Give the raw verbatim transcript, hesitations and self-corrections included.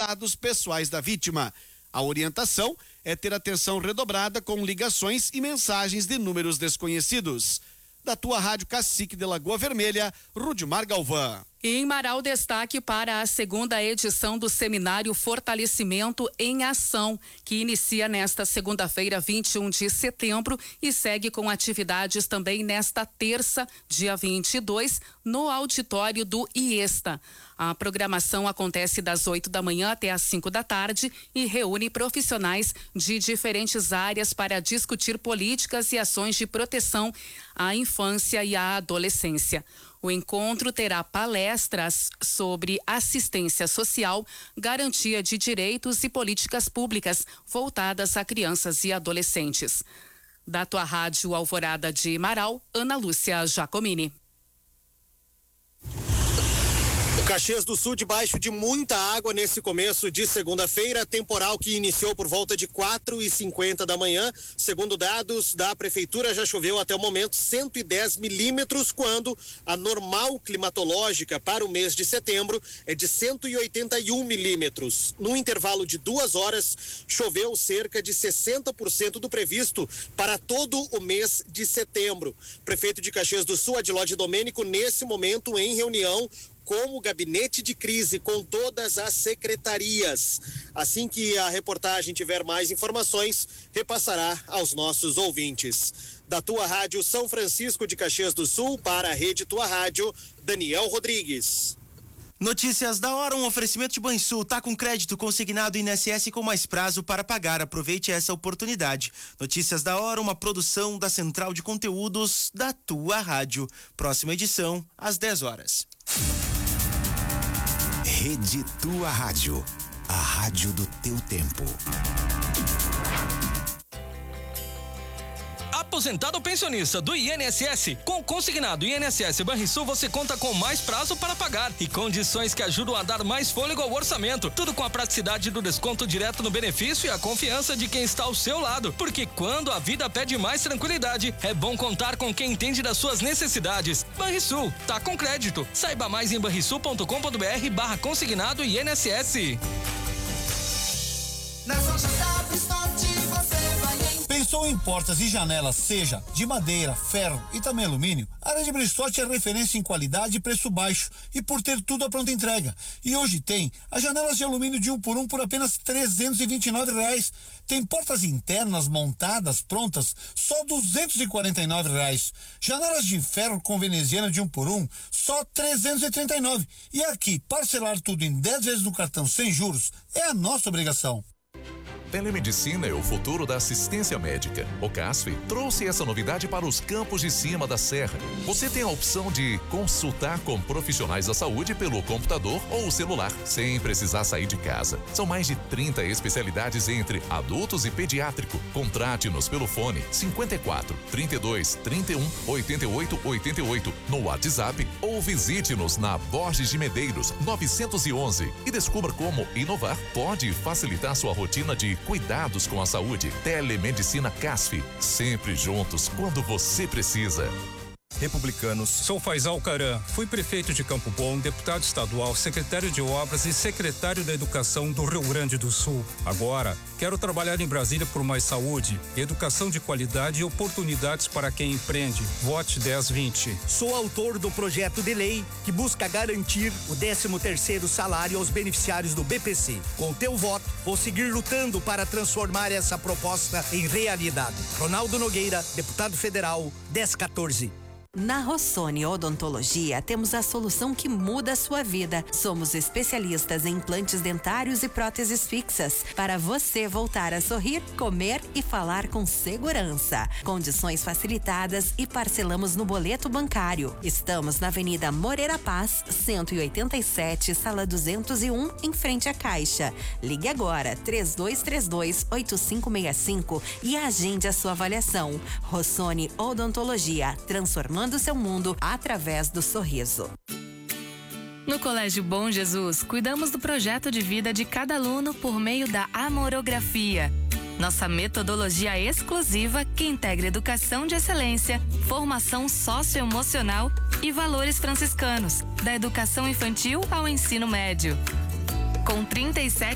dados pessoais da vítima. A orientação é ter atenção redobrada com ligações e mensagens de números desconhecidos. Da tua Rádio Cacique de Lagoa Vermelha, Rudimar Galvão. Em Marau, destaque para a segunda edição do seminário Fortalecimento em Ação, que inicia nesta segunda-feira, vinte e um de setembro, e segue com atividades também nesta terça, dia vinte e dois, no auditório do IESTA. A programação acontece das oito da manhã até às cinco da tarde e reúne profissionais de diferentes áreas para discutir políticas e ações de proteção à infância e à adolescência. O encontro terá palestras sobre assistência social, garantia de direitos e políticas públicas voltadas a crianças e adolescentes. Da tua Rádio Alvorada de Marau, Ana Lúcia Giacomini. Caxias do Sul debaixo de muita água nesse começo de segunda-feira, temporal que iniciou por volta de quatro e cinquenta da manhã. Segundo dados da prefeitura, já choveu até o momento cento e dez milímetros, quando a normal climatológica para o mês de setembro é de cento e oitenta e um milímetros. No intervalo de duas horas, choveu cerca de sessenta por cento do previsto para todo o mês de setembro. Prefeito de Caxias do Sul, Adilode Domênico, nesse momento em reunião com o gabinete de crise, com todas as secretarias. Assim que a reportagem tiver mais informações, repassará aos nossos ouvintes. Da tua Rádio São Francisco de Caxias do Sul, para a Rede Tua Rádio, Daniel Rodrigues. Notícias da hora, um oferecimento de Banrisul, tá com crédito consignado I N S S com mais prazo para pagar. Aproveite essa oportunidade. Notícias da hora, uma produção da Central de Conteúdos da Tua Rádio. Próxima edição, às dez horas. Rede Tua Rádio, a rádio do teu tempo. Aposentado ou pensionista do I N S S, com consignado I N S S Banrisul, você conta com mais prazo para pagar e condições que ajudam a dar mais fôlego ao orçamento. Tudo com a praticidade do desconto direto no benefício e a confiança de quem está ao seu lado. Porque quando a vida pede mais tranquilidade, é bom contar com quem entende das suas necessidades. Banrisul, tá com crédito. Saiba mais em banrisul ponto com ponto br barra consignado I N S S. Nas lojas da Bristol você vai em... Pensou em portas e janelas, seja de madeira, ferro e também alumínio? A Rede Bristol é referência em qualidade e preço baixo, e por ter tudo à pronta entrega. E hoje tem as janelas de alumínio de um por um por apenas trezentos e vinte e nove reais. Tem portas internas montadas, prontas, só duzentos e quarenta e nove reais. Janelas de ferro com veneziana de um por um, só trezentos e trinta e nove. E aqui, parcelar tudo em dez vezes no cartão sem juros é a nossa obrigação. Telemedicina é o futuro da assistência médica. O CASF trouxe essa novidade para os campos de cima da serra. Você tem a opção de consultar com profissionais da saúde pelo computador ou celular, sem precisar sair de casa. São mais de trinta especialidades entre adultos e pediátrico. Contrate-nos pelo fone cinquenta e quatro, trinta e dois, trinta e um, oitenta e oito, oitenta e oito no WhatsApp ou visite-nos na Borges de Medeiros novecentos e onze e descubra como inovar pode facilitar sua rotina de cuidados com a saúde. Telemedicina CASF, sempre juntos quando você precisa. Republicanos. Sou Faisal Caram, fui prefeito de Campo Bom, deputado estadual, secretário de obras e secretário da educação do Rio Grande do Sul. Agora, quero trabalhar em Brasília por mais saúde, educação de qualidade e oportunidades para quem empreende. Vote dez vinte. Sou autor do projeto de lei que busca garantir o décimo terceiro salário aos beneficiários do B P C. Com teu voto, vou seguir lutando para transformar essa proposta em realidade. Ronaldo Nogueira, deputado federal, dez quatorze. Na Rossoni Odontologia, temos a solução que muda a sua vida. Somos especialistas em implantes dentários e próteses fixas, para você voltar a sorrir, comer e falar com segurança. Condições facilitadas e parcelamos no boleto bancário. Estamos na Avenida Moreira Paz, cento e oitenta e sete, sala duzentos e um, em frente à Caixa. Ligue agora, três dois três dois, oito cinco seis cinco e agende a sua avaliação. Rossoni Odontologia, transformando do seu mundo através do sorriso. No Colégio Bom Jesus, cuidamos do projeto de vida de cada aluno por meio da amorografia. Nossa metodologia exclusiva que integra educação de excelência, formação socioemocional e valores franciscanos, da educação infantil ao ensino médio. Com trinta e sete